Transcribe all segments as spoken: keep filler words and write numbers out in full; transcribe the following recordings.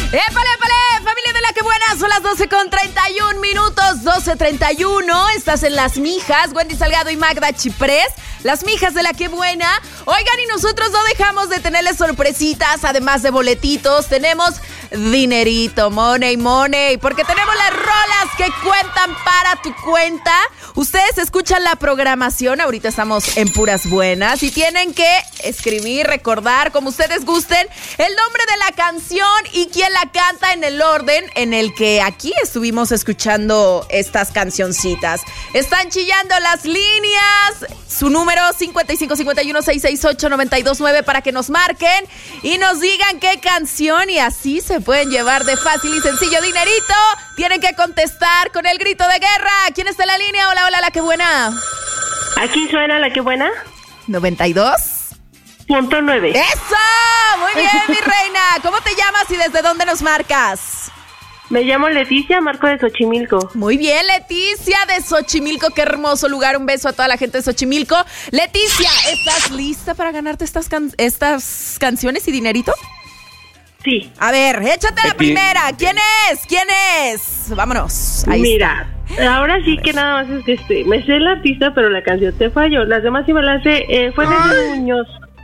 ¡Épale, épale! Familia de la que buena, son las doce con treinta y un minutos, doce treinta y uno. Estás en Las Mijas, Wendy Salgado y Magda Chiprés. Las Mijas de la que buena. Oigan, y nosotros no dejamos de tenerles sorpresitas, además de boletitos. Tenemos dinerito, money, money, porque tenemos las rolas que cuentan para tu cuenta. Ustedes escuchan la programación, ahorita estamos en Puras Buenas y tienen que escribir, recordar, como ustedes gusten, el nombre de la canción y quién la canta en el orden en el que aquí estuvimos escuchando estas cancioncitas. Están chillando las líneas, su número cincuenta y cinco cincuenta y uno seiscientos sesenta y ocho noventa y dos nueve para que nos marquen y nos digan qué canción, y así se pueden llevar de fácil y sencillo dinerito. Tienen que contestar con el grito de guerra. ¿Quién está en la línea? Hola, hola, la que buena. Aquí suena la que buena. noventa y dos punto nueve. ¡Eso! Muy bien, mi reina. ¿Cómo te llamas y desde dónde nos marcas? Me llamo Leticia, marco de Xochimilco. Muy bien, Leticia de Xochimilco. Qué hermoso lugar. Un beso a toda la gente de Xochimilco. Leticia, ¿estás lista para ganarte estas, can- estas canciones y dinerito? Sí. A ver, échate la primera. ¿Quién es? ¿Quién es? Vámonos. Ahí Mira, está. Ahora sí que nada más es que este, me sé la artista, pero la canción te falló. Las demás sí me las sé. Eh, fue de Muñoz.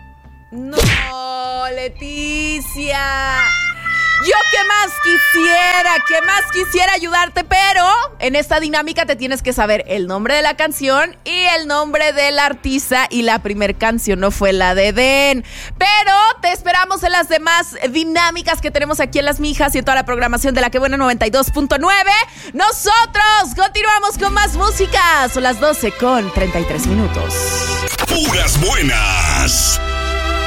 No, Leticia. Yo que más quisiera, que más quisiera ayudarte, pero en esta dinámica te tienes que saber el nombre de la canción y el nombre del artista, y la primer canción no fue la de Den. Pero te esperamos en las demás dinámicas que tenemos aquí en Las Mijas y en toda la programación de La Que Buena noventa y dos punto nueve. Nosotros continuamos con más música. Son las doce con treinta y tres minutos. Puras Buenas.